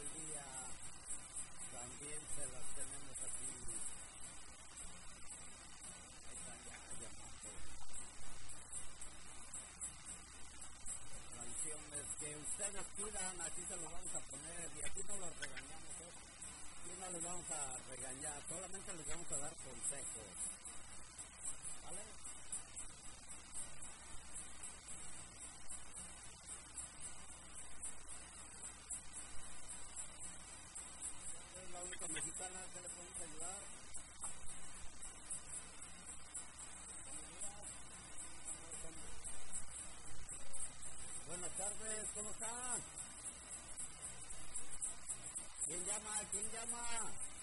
del día también se las tenemos aquí. Están ya llamando. Canciones que ustedes pidan, aquí se los vamos a poner y aquí no los regañamos, aquí no les vamos a regañar, solamente les vamos a dar consejos. ¿Vale? Es la única mexicana que le podemos ayudar. Buenas tardes, ¿cómo está? ¿Quién llama? ¿Quién llama?